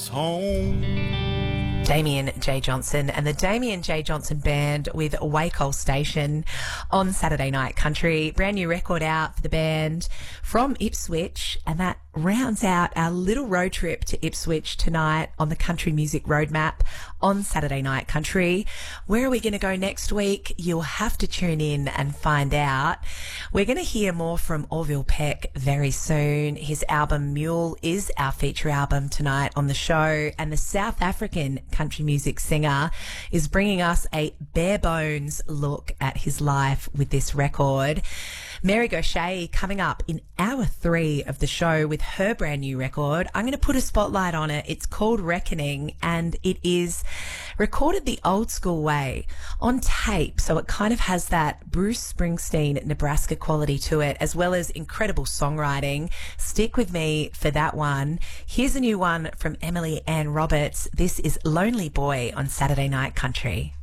was home. Damien J. Johnson and the Damien J. Johnson Band with Wacol Station on Saturday Night Country. Brand new record out for the band from Ipswich, and that rounds out our little road trip to Ipswich tonight on the Country Music Roadmap on Saturday Night Country. Where are we going to go next week? You'll have to tune in and find out. We're going to hear more from Orville Peck very soon. His album Mule is our feature album tonight on the show, and the South African country music singer is bringing us a bare bones look at his life with this record. Mary Gauthier coming up in hour 3 of the show with her brand new record. I'm going to put a spotlight on it. It's called Reckoning, and it is recorded the old school way on tape. So it kind of has that Bruce Springsteen, Nebraska quality to it, as well as incredible songwriting. Stick with me for that one. Here's a new one from Emily Ann Roberts. This is Lonely Boy on Saturday Night Country.